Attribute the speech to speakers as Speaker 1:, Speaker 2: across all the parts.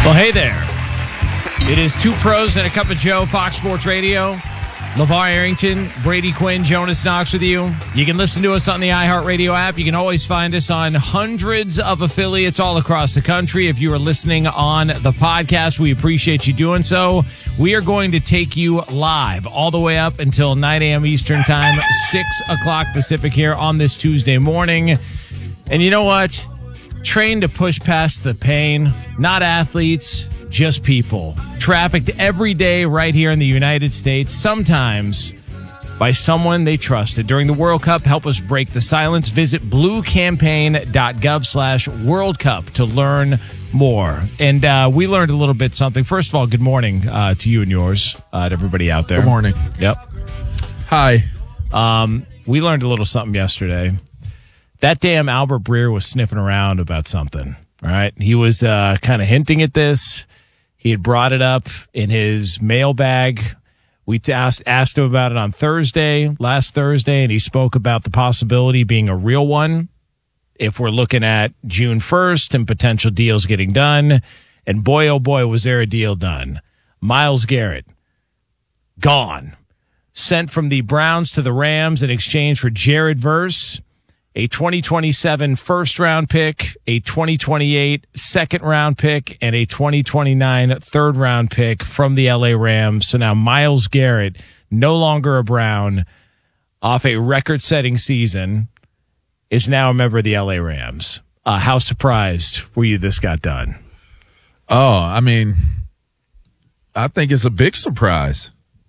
Speaker 1: Well, hey there. It is Two Pros and a Cup of Joe, Fox Sports Radio. LeVar Arrington, Brady Quinn, Jonas Knox with you. You can listen to us on the iHeartRadio app. You can always find us on hundreds of affiliates all across the country. If you are listening on the podcast, we appreciate you doing so. We are going to take you live all the way up until 9 a.m. Eastern Time, 6 o'clock Pacific here on this Tuesday morning. And you know what? Trained to push past the pain, not athletes, just people. Trafficked every day right here in the United States, sometimes by someone they trusted. During the World Cup, help us break the silence. Visit bluecampaign.gov/World Cup to learn more. And we learned a little bit something. First of all, good morning to you and yours, to everybody out there.
Speaker 2: Good morning.
Speaker 1: Yep.
Speaker 2: Hi.
Speaker 1: We learned a little something yesterday. That damn Albert Breer was sniffing around about something, all right? He was kind of hinting at this. He had brought it up in his mailbag. We asked him about it on last Thursday, and he spoke about the possibility being a real one if we're looking at June 1st and potential deals getting done. And boy, oh boy, was there a deal done. Myles Garrett, gone. Sent from the Browns to the Rams in exchange for Jared Verse, a 2027 first-round pick, a 2028 second-round pick, and a 2029 third-round pick from the L.A. Rams. So now Myles Garrett, no longer a Brown, off a record-setting season, is now a member of the L.A. Rams. How surprised were you this got done?
Speaker 2: Oh, I mean, I think it's a big surprise.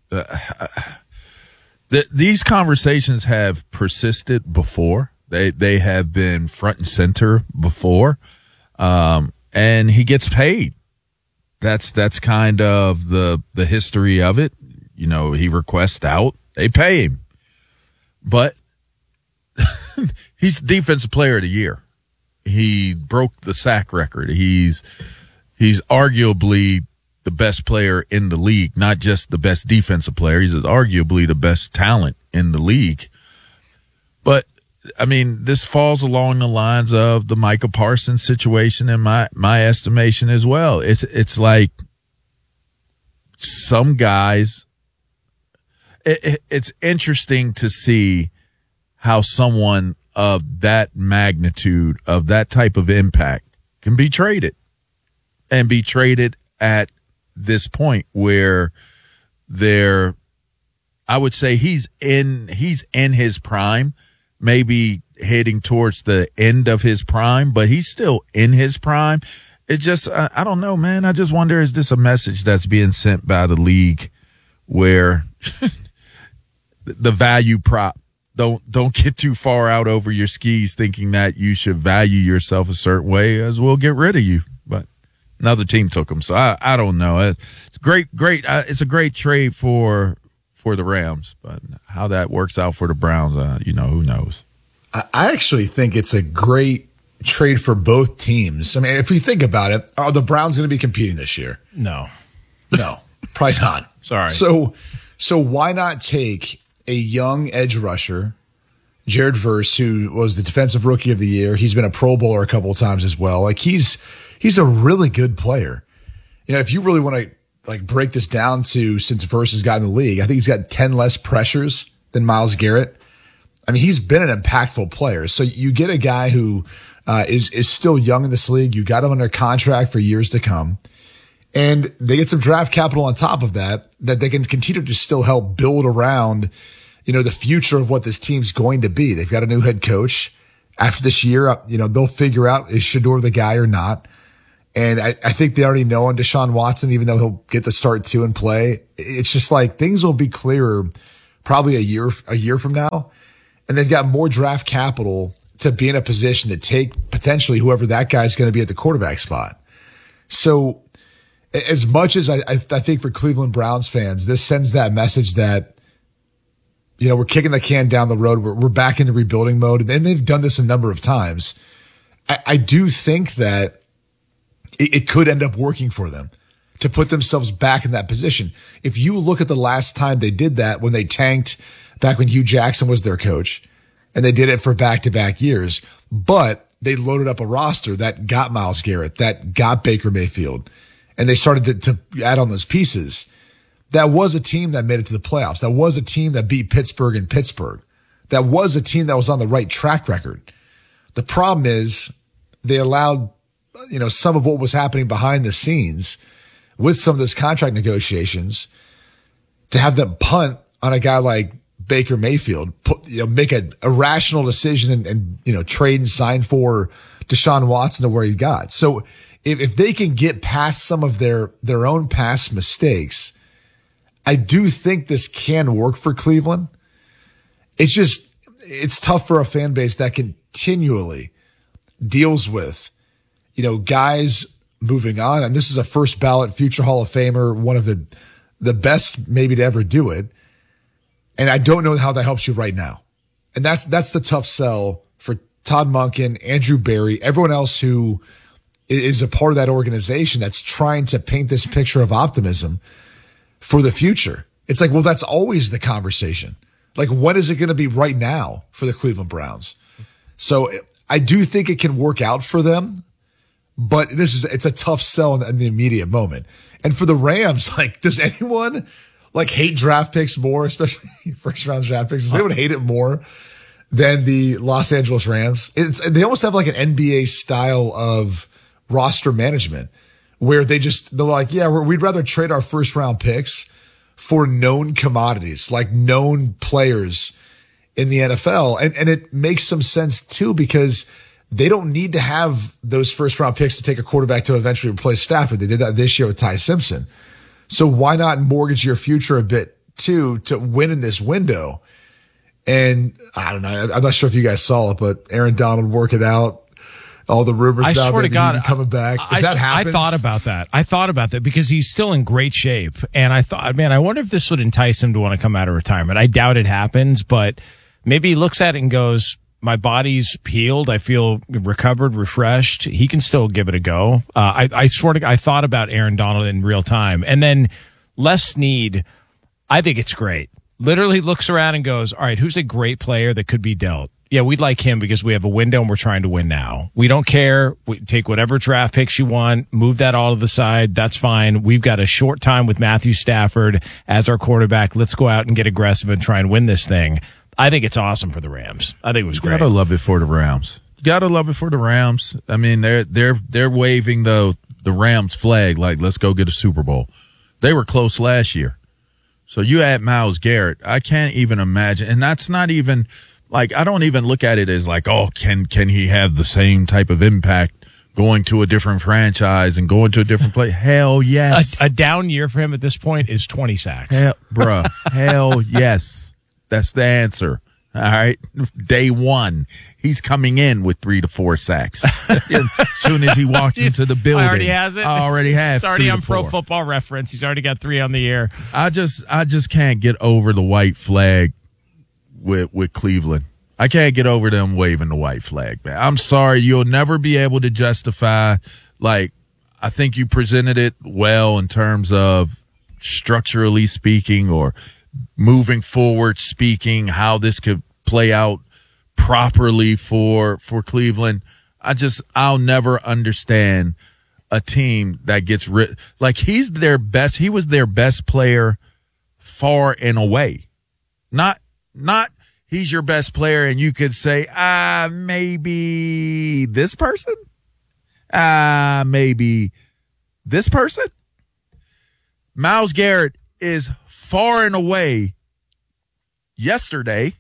Speaker 2: These conversations have persisted before. They have been front and center before, and he gets paid. That's kind of the history of it. You know, he requests out, they pay him, but he's defensive player of the year. He broke the sack record. He's arguably the best player in the league, not just the best defensive player. He's arguably the best talent in the league, but I mean, this falls along the lines of the Micah Parsons situation in my estimation as well. It's like some guys, it's interesting to see how someone of that magnitude, of that type of impact can be traded and be traded at this point where I would say he's in his prime. Maybe heading towards the end of his prime, but he's still in his prime. It just, I don't know, man. I just wonder, is this a message that's being sent by the league where the value prop, don't get too far out over your skis thinking that you should value yourself a certain way, as we'll get rid of you. But another team took him. So I don't know. It's great. It's a great trade for the Rams, but how that works out for the Browns, who knows?
Speaker 3: I actually think it's a great trade for both teams. I mean, if we think about it, are the Browns going to be competing this year?
Speaker 1: No,
Speaker 3: probably not.
Speaker 1: Sorry.
Speaker 3: So why not take a young edge rusher, Jared Verse, who was the defensive rookie of the year? He's been a Pro Bowler a couple of times as well. Like he's a really good player. You know, if you really want to break this down to since Verse has gotten in the league, I think he's got 10 less pressures than Myles Garrett. I mean, he's been an impactful player. So you get a guy who is still young in this league. You got him under contract for years to come. And they get some draft capital on top of that they can continue to still help build around, the future of what this team's going to be. They've got a new head coach. After this year, they'll figure out is Shedeur the guy or not. And I think they already know on Deshaun Watson, even though he'll get the start too and play. It's just like things will be clearer probably a year from now. And they've got more draft capital to be in a position to take potentially whoever that guy's going to be at the quarterback spot. So as much as I think for Cleveland Browns fans, this sends that message that, we're kicking the can down the road. We're back into rebuilding mode. And they've done this a number of times. I do think that it could end up working for them to put themselves back in that position. If you look at the last time they did that, when they tanked back when Hugh Jackson was their coach, and they did it for back-to-back years, but they loaded up a roster that got Myles Garrett, that got Baker Mayfield. and they started to add on those pieces, that was a team that made it to the playoffs. That was a team that beat Pittsburgh in Pittsburgh. That was a team that was on the right track record. The problem is they allowed, some of what was happening behind the scenes with some of those contract negotiations to have them punt on a guy like Baker Mayfield, make a irrational decision and trade and sign for Deshaun Watson to where he got. So if they can get past some of their own past mistakes, I do think this can work for Cleveland. It's tough for a fan base that continually deals with, guys moving on. And this is a first ballot future Hall of Famer, one of the best maybe to ever do it. And I don't know how that helps you right now. And that's the tough sell for Todd Monken, Andrew Berry, everyone else who is a part of that organization that's trying to paint this picture of optimism for the future. It's like, well, that's always the conversation. Like, when is it going to be right now for the Cleveland Browns? So I do think it can work out for them, but it's a tough sell in the immediate moment. And for the Rams, does anyone hate draft picks more, especially first round draft picks? Does anyone hate it more than the Los Angeles Rams? They almost have an NBA style of roster management where they're like, yeah, we'd rather trade our first round picks for known commodities, like known players in the NFL. And it makes some sense too, because they don't need to have those first round picks to take a quarterback to eventually replace Stafford. They did that this year with Ty Simpson. So why not mortgage your future a bit too, to win in this window? And I don't know. I'm not sure if you guys saw it, but Aaron Donald working out. All the rumors about him coming back. If that happens,
Speaker 1: I thought about that because he's still in great shape. And I thought, man, I wonder if this would entice him to want to come out of retirement. I doubt it happens, but maybe he looks at it and goes, my body's healed. I feel recovered, refreshed. He can still give it a go. I thought about Aaron Donald in real time. And then Les Snead, I think it's great. Literally looks around and goes, all right, who's a great player that could be dealt? Yeah, we'd like him because we have a window and we're trying to win now. We don't care. We take whatever draft picks you want, move that all to the side. That's fine. We've got a short time with Matthew Stafford as our quarterback. Let's go out and get aggressive and try and win this thing. I think it's awesome for the Rams. I think it was great.
Speaker 2: You gotta love it for the Rams. I mean, they're waving the Rams flag like, let's go get a Super Bowl. They were close last year. So you add Myles Garrett, I can't even imagine. And that's not even I don't even look at it as can he have the same type of impact going to a different franchise and going to a different place? Hell yes.
Speaker 1: A down year for him at this point is 20 sacks.
Speaker 2: Hell yes. That's the answer. All right. Day one, he's coming in with 3 to 4 sacks. As soon as he walks into the building.
Speaker 1: Already has it.
Speaker 2: I already have.
Speaker 1: It's already on Pro Football Reference. He's already got 3 on the year.
Speaker 2: I just can't get over the white flag with Cleveland. I can't get over them waving the white flag, man. I'm sorry. You'll never be able to justify, I think you presented it well in terms of structurally speaking or moving forward speaking, how this could play out properly for Cleveland. I'll never understand a team that gets rid. He was their best player far and away. Not he's your best player and you could say, maybe this person? Maybe this person? Myles Garrett is far and away yesterday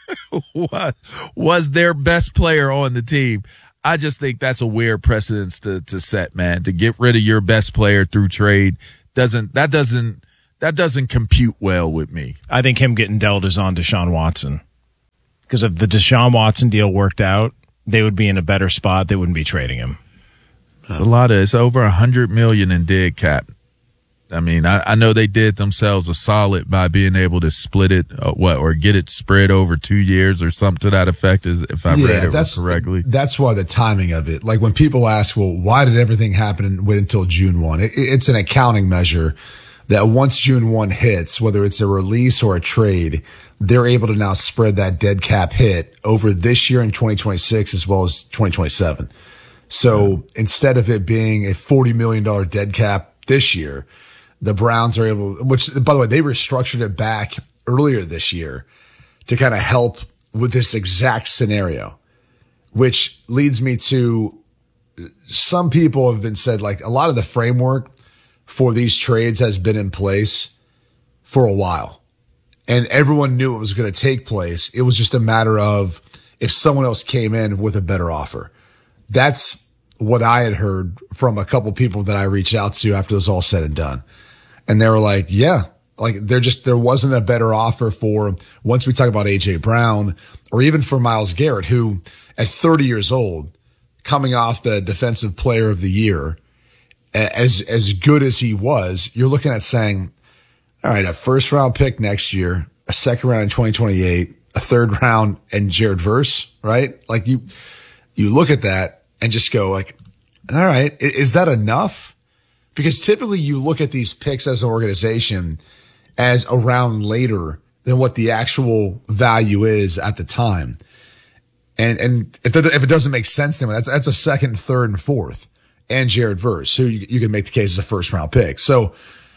Speaker 2: was their best player on the team. I just think that's a weird precedence to set, man. To get rid of your best player through trade doesn't compute well with me.
Speaker 1: I think him getting dealt is on Deshaun Watson. Because if the Deshaun Watson deal worked out, they would be in a better spot. They wouldn't be trading him.
Speaker 2: It's over $100 million in dead cap. I mean, I know they did themselves a solid by being able to split it, or get it spread over 2 years or something to that effect, if I read it correctly.
Speaker 3: That's why the timing of it, when people ask, well, why did everything happen and wait until June 1? It's an accounting measure that once June 1 hits, whether it's a release or a trade, they're able to now spread that dead cap hit over this year in 2026 as well as 2027. So instead of it being a $40 million dead cap this year, the Browns are able, which by the way, they restructured it back earlier this year to kind of help with this exact scenario, which leads me to some people have been said like a lot of the framework for these trades has been in place for a while and everyone knew it was going to take place. It was just a matter of if someone else came in with a better offer. That's what I had heard from a couple people that I reached out to after it was all said and done. And they were like, yeah, like there wasn't a better offer for once we talk about AJ Brown or even for Myles Garrett, who at 30 years old, coming off the defensive player of the year, as good as he was, you're looking at saying, all right, a first round pick next year, a second round in 2028, a third round and Jared Verse, right? Like you look at that and just go like, all right, is that enough? Because typically you look at these picks as an organization as a round later than what the actual value is at the time. And if it doesn't make sense to me, that's a second, third, and fourth, and Jared Verse, who you can make the case as a first round pick. So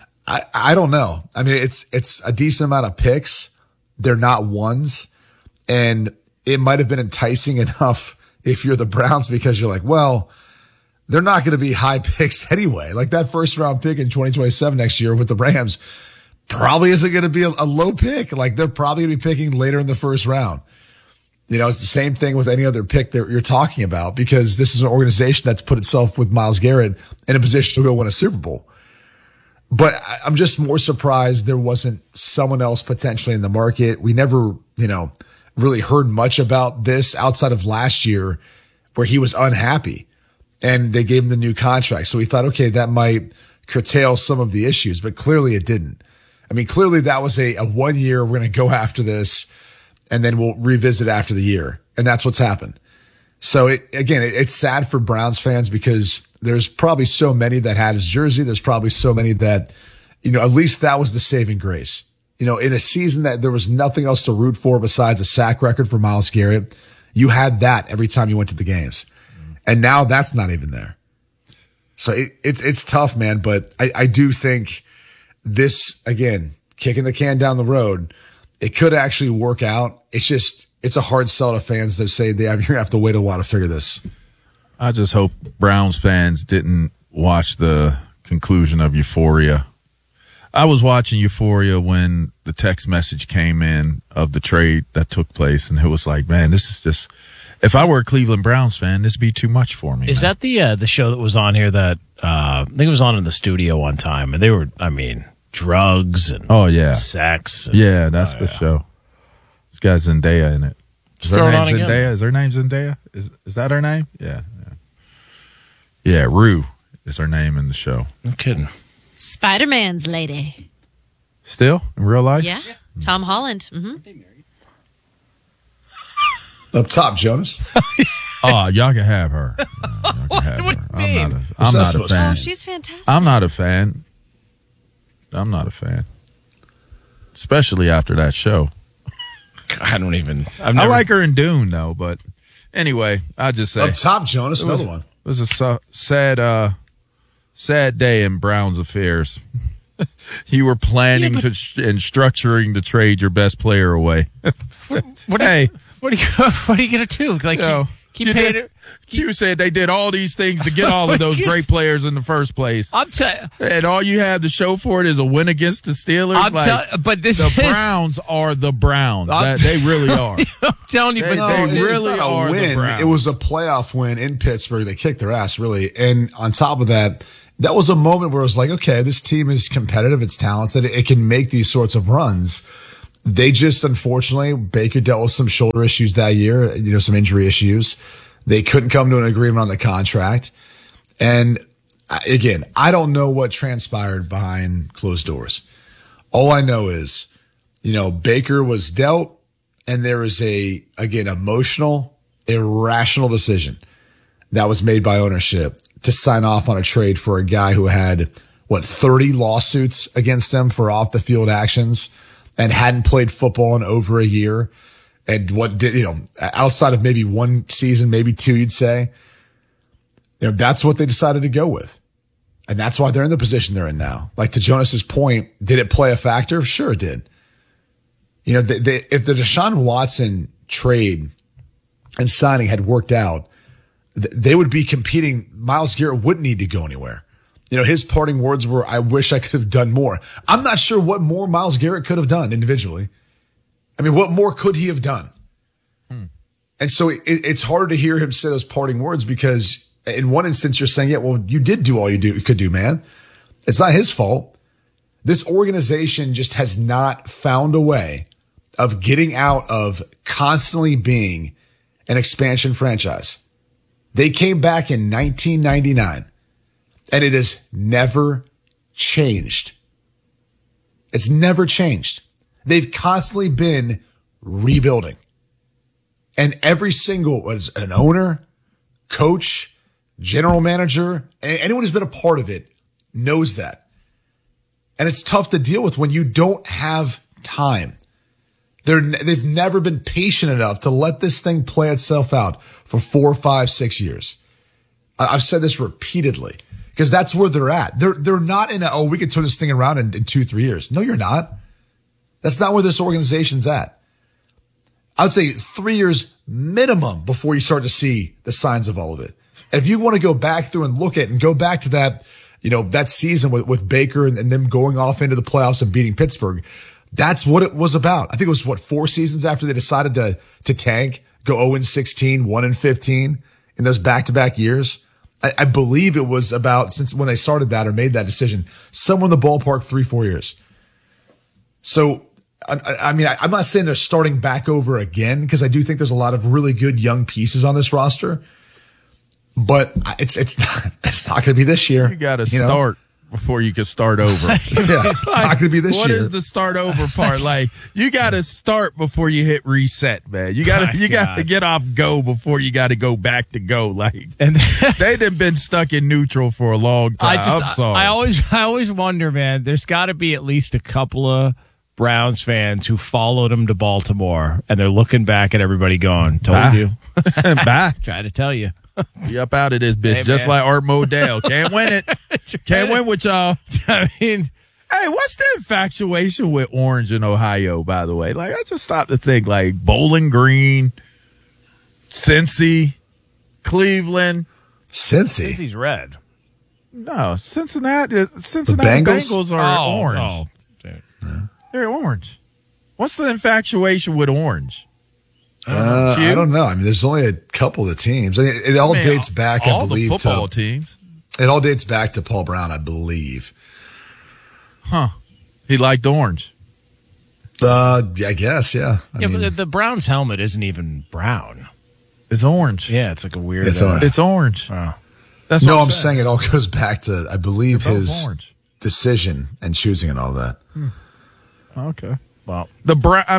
Speaker 3: I don't know. I mean, it's a decent amount of picks. They're not ones, and it might have been enticing enough if you're the Browns because you're like, well, they're not going to be high picks anyway. Like that first round pick in 2027 next year with the Rams probably isn't going to be a low pick. Like they're probably going to be picking later in the first round. You know, it's the same thing with any other pick that you're talking about because this is an organization that's put itself with Myles Garrett in a position to go win a Super Bowl. But I'm just more surprised there wasn't someone else potentially in the market. We never, really heard much about this outside of last year where he was unhappy and they gave him the new contract. So we thought, okay, that might curtail some of the issues, but clearly it didn't. I mean, clearly that was a 1 year. We're going to go after this and then we'll revisit after the year. And that's what's happened. So it's sad for Browns fans because there's probably so many that had his jersey. There's probably so many that, at least that was the saving grace. In a season that there was nothing else to root for besides a sack record for Myles Garrett, you had that every time you went to the games. And now that's not even there. So it's tough, man. But I do think this, again, kicking the can down the road, it could actually work out. It's a hard sell to fans that say you're going to have to wait a while to figure this.
Speaker 2: I just hope Browns fans didn't watch the conclusion of Euphoria. I was watching Euphoria when the text message came in of the trade that took place, and it was like, man, this is just, if I were a Cleveland Browns fan, this would be too much for me.
Speaker 1: Is that the show that was on here that, I think it was on in the studio one time, and they were, drugs and sex. And,
Speaker 2: that's the show. This guy's Zendaya in it. Is her name Zendaya? Is her name Zendaya? Is that her name? Yeah. Yeah, Rue is her name in the show.
Speaker 1: No kidding.
Speaker 4: Spider-Man's lady.
Speaker 2: Still? In real life?
Speaker 4: Yeah. Tom Holland. Mm-hmm.
Speaker 3: Up top, Jonas.
Speaker 2: Oh, y'all can have her. Y'all can have her. I'm not a fan.
Speaker 4: Oh, she's fantastic.
Speaker 2: I'm not a fan. Especially after that show.
Speaker 1: I don't even.
Speaker 2: I like her in Dune, though, but anyway, I just say.
Speaker 3: Up top, Jonas, another one.
Speaker 2: It was a sad day in Browns affairs. You were planning and structuring to trade your best player away.
Speaker 1: What are you going to do? Like, keep paying it?
Speaker 2: Q said they did all these things to get all of those great players in the first place. And all you have to show for it is a win against the Steelers. The Browns are the Browns. They really are.
Speaker 1: I'm telling you,
Speaker 2: they really are the Browns.
Speaker 3: It was a playoff win in Pittsburgh. They kicked their ass, really. And on top of that, that was a moment where it was like, okay, this team is competitive. It's talented. It can make these sorts of runs. They just, unfortunately, Baker dealt with some shoulder issues that year, some injury issues. They couldn't come to an agreement on the contract. And again, I don't know what transpired behind closed doors. All I know is, Baker was dealt, and there was emotional, irrational decision that was made by ownership to sign off on a trade for a guy who had, 30 lawsuits against him for off the field actions and hadn't played football in over a year. And outside of maybe one season, maybe two, you'd say, that's what they decided to go with. And that's why they're in the position they're in now. Like to Jonas's point, did it play a factor? Sure it did. You know, if the Deshaun Watson trade and signing had worked out, they would be competing. Myles Garrett wouldn't need to go anywhere. You know, his parting words were, I wish I could have done more. I'm not sure what more Myles Garrett could have done individually. I mean, what more could he have done? And so it's hard to hear him say those parting words because in one instance you're saying, yeah, well, you did do all you could do, man. It's not his fault. This organization just has not found a way of getting out of constantly being an expansion franchise. They came back in 1999 and it has never changed. It's never changed. They've constantly been rebuilding. And every single, was an owner, coach, general manager, anyone who's been a part of it knows that. And it's tough to deal with when you don't have time. They've never been patient enough to let this thing play itself out for 4, 5, 6 years. I've said this repeatedly because that's where they're at. They're not in we can turn this thing around in 2, 3 years. No, you're not. That's not where this organization's at. I would say 3 years minimum before you start to see the signs of all of it. And if you want to go back through and look at and go back to that, you know, that season with Baker and them going off into the playoffs and beating Pittsburgh, that's what it was about. I think it was 4 seasons after they decided to tank, go 0-16, 1-15 in those back-to-back years. I believe it was about since when they started that or made that decision, somewhere in the ballpark 3-4 years. So, I mean, I'm not saying they're starting back over again because I do think there's a lot of really good young pieces on this roster, but it's not going to be this year.
Speaker 2: You got to start before you can start over.
Speaker 3: Yeah, it's not going to be this year.
Speaker 2: What is the start over part? Like, you got to start before you hit reset, man. You got to get off go before you got to go back to go. Like, and they've been stuck in neutral for a long time. I'm sorry.
Speaker 1: I always wonder, man. There's got to be at least a couple of Browns fans who followed him to Baltimore, and they're looking back at everybody going, told you.
Speaker 2: Bye.
Speaker 1: Try to tell you.
Speaker 2: Be up out of this bitch, hey, just like Art Modell. Can't win it. Can't win with y'all.
Speaker 1: I mean,
Speaker 2: hey, what's the infatuation with Orange in Ohio, by the way? Like, I just stopped to think, like, Bowling Green, Cincy, Cleveland.
Speaker 1: Cincy's red.
Speaker 2: No, Cincinnati Bengals are orange.
Speaker 1: Oh.
Speaker 2: They're orange. What's the infatuation with orange?
Speaker 3: I don't know. I mean, there's only a couple of the teams. I mean, it all dates back, I believe,
Speaker 2: the football teams.
Speaker 3: It all dates back to Paul Brown, I believe.
Speaker 2: Huh. He liked orange.
Speaker 3: I guess, yeah. I mean,
Speaker 1: but the Browns helmet isn't even brown.
Speaker 2: It's orange.
Speaker 1: Yeah, it's like a weird.
Speaker 2: It's orange. It's orange.
Speaker 1: Oh.
Speaker 3: That's what I'm saying. It all goes back to, I believe, his decision and choosing and all that.
Speaker 2: Okay.
Speaker 1: Well,
Speaker 2: the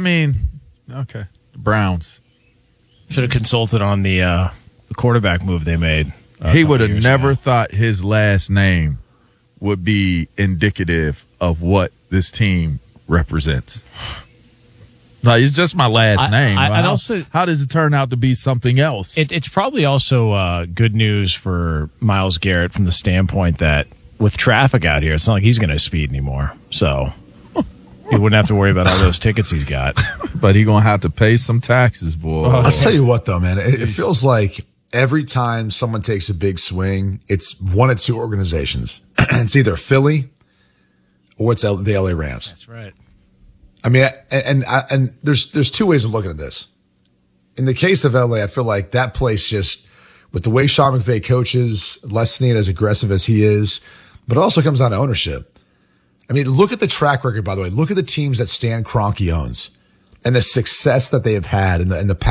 Speaker 2: Browns.
Speaker 1: Should have consulted on the quarterback move they made.
Speaker 2: He would have never thought his last name would be indicative of what this team represents. Like, it's just my last name. How does it turn out to be something else?
Speaker 1: It's probably also good news for Myles Garrett from the standpoint that with traffic out here, it's not like he's going to speed anymore. So he wouldn't have to worry about all those tickets he's got.
Speaker 2: But he's going to have to pay some taxes, boy.
Speaker 3: I'll tell you what, though, man. It feels like every time someone takes a big swing, it's one of two organizations. It's either Philly or it's the LA Rams.
Speaker 1: That's right.
Speaker 3: I mean, and there's two ways of looking at this. In the case of LA, I feel like that place just, with the way Sean McVay coaches, Les Snead as aggressive as he is, but it also comes down to ownership. I mean, look at the track record, by the way. Look at the teams that Stan Kroenke owns and the success that they have had in the past.